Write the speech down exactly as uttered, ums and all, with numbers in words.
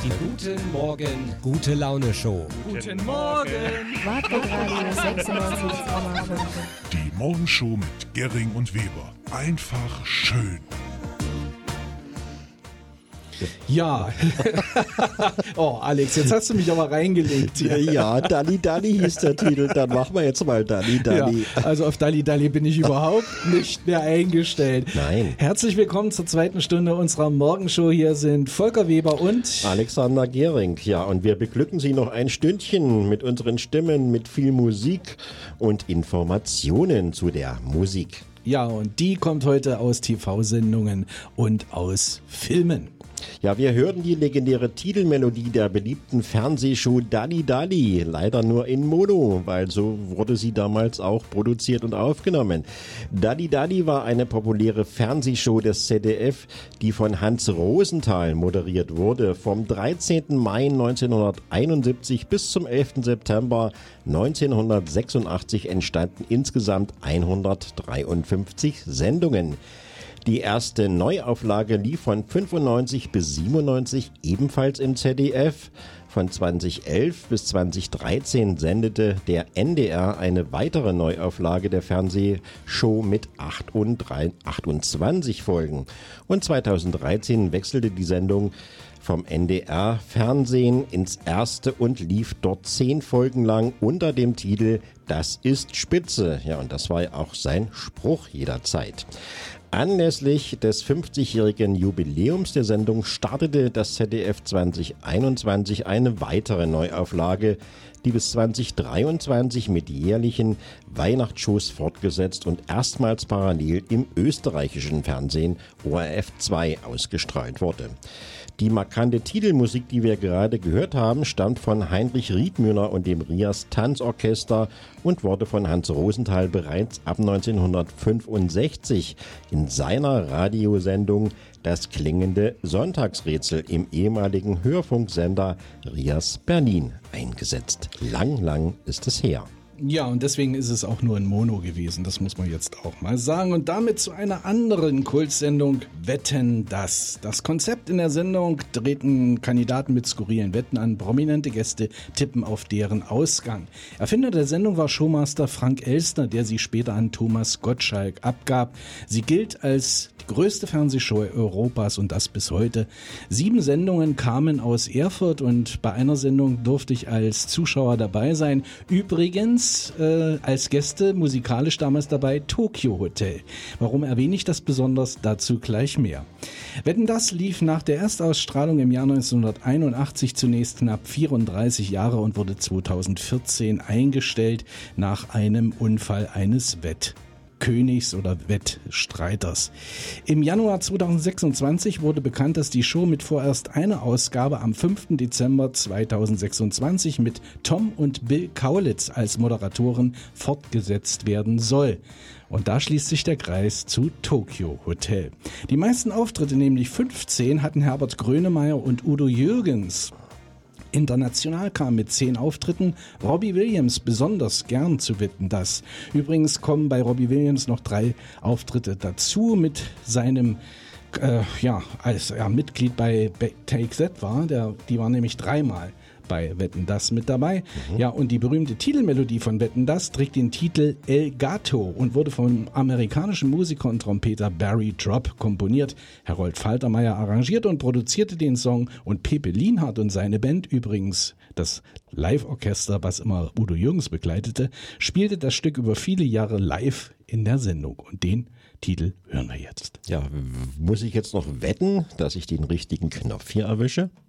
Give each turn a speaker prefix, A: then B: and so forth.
A: Die Guten Morgen, gute Laune Show.
B: Guten Morgen.
C: Wartegradio sechsundneunzig Komma fünf.
D: Die Morgenshow mit Gering und Weber. Einfach schön.
B: Ja. Oh, Alex, jetzt hast du mich aber reingelegt.
E: Ja, ja, Dalli Dalli hieß der Titel. Dann machen wir jetzt mal Dalli Dalli.
B: Ja, also auf Dalli Dalli bin ich überhaupt nicht mehr eingestellt.
E: Nein.
B: Herzlich willkommen zur zweiten Stunde unserer Morgenshow. Hier sind Volker Weber und
E: Alexander Gering. Ja, und wir beglücken Sie noch ein Stündchen mit unseren Stimmen, mit viel Musik und Informationen zu der Musik.
B: Ja, und die kommt heute aus T V-Sendungen und aus Filmen.
E: Ja, wir hörten die legendäre Titelmelodie der beliebten Fernsehshow Dalli Dalli, leider nur in Mono, weil so wurde sie damals auch produziert und aufgenommen. Dalli Dalli war eine populäre Fernsehshow des Z D F, die von Hans Rosenthal moderiert wurde. Vom dreizehnten Mai neunzehnhunderteinundsiebzig bis zum elften September neunzehnhundertsechsundachtzig entstanden insgesamt hundertdreiundfünfzig Sendungen. Die erste Neuauflage lief von fünfundneunzig bis siebenundneunzig ebenfalls im Z D F. Von zweitausendelf bis zweitausenddreizehn sendete der N D R eine weitere Neuauflage der Fernsehshow mit achtundzwanzig Folgen. Und zweitausenddreizehn wechselte die Sendung vom N D R Fernsehen ins erste und lief dort zehn Folgen lang unter dem Titel Das ist Spitze. Ja, und das war ja auch sein Spruch jederzeit. Anlässlich des fünfzigjährigen Jubiläums der Sendung startete das Z D F zweitausendeinundzwanzig eine weitere Neuauflage, die bis zweitausenddreiundzwanzig mit jährlichen Weihnachtsshows fortgesetzt und erstmals parallel im österreichischen Fernsehen O R F zwei ausgestrahlt wurde. Die markante Titelmusik, die wir gerade gehört haben, stammt von Heinrich Riethmüller und dem Rias Tanzorchester und wurde von Hans Rosenthal bereits ab neunzehnhundertfünfundsechzig in seiner Radiosendung Das klingende Sonntagsrätsel im ehemaligen Hörfunksender Rias Berlin eingesetzt. Lang, lang ist es her.
B: Ja, und deswegen ist es auch nur ein Mono gewesen, das muss man jetzt auch mal sagen. Und damit zu einer anderen Kultsendung, Wetten, das. Das Konzept in der Sendung: treten Kandidaten mit skurrilen Wetten an, prominente Gäste tippen auf deren Ausgang. Erfinder der Sendung war Showmaster Frank Elstner, der sie später an Thomas Gottschalk abgab. Sie gilt als die größte Fernsehshow Europas und das bis heute. Sieben Sendungen kamen aus Erfurt und bei einer Sendung durfte ich als Zuschauer dabei sein. Übrigens Äh, als Gäste musikalisch damals dabei Tokyo Hotel. Warum erwähne ich das besonders? Dazu gleich mehr. Wetten, das lief nach der Erstausstrahlung im Jahr neunzehnhunderteinundachtzig zunächst knapp vierunddreißig Jahre und wurde zweitausendvierzehn eingestellt nach einem Unfall eines Wett. Königs oder Wettstreiters. Im Januar zweitausendsechsundzwanzig wurde bekannt, dass die Show mit vorerst einer Ausgabe am fünften Dezember zweitausendsechsundzwanzig mit Tom und Bill Kaulitz als Moderatoren fortgesetzt werden soll. Und da schließt sich der Kreis zu Tokyo Hotel. Die meisten Auftritte, nämlich fünfzehn, hatten Herbert Grönemeyer und Udo Jürgens. International kam mit zehn Auftritten Robbie Williams besonders gern zu Wetten, das. Übrigens kommen bei Robbie Williams noch drei Auftritte dazu mit seinem, äh, ja, als er Mitglied bei Take That war. Der, die war nämlich dreimal bei Wetten, das mit dabei. Mhm. Ja, und die berühmte Titelmelodie von Wetten, das trägt den Titel El Gato und wurde vom amerikanischen Musiker und Trompeter Barry Drop komponiert. Harold Faltermeier arrangierte und produzierte den Song und Pepe Lienhardt und seine Band, übrigens das Live-Orchester, was immer Udo Jürgens begleitete, spielte das Stück über viele Jahre live in der Sendung. Und den Titel hören wir jetzt.
E: Ja, muss ich jetzt noch wetten, dass ich den richtigen Knopf hier erwische?